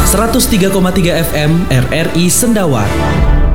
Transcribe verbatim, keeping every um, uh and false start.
seratus tiga koma tiga F M R R I Sendawar.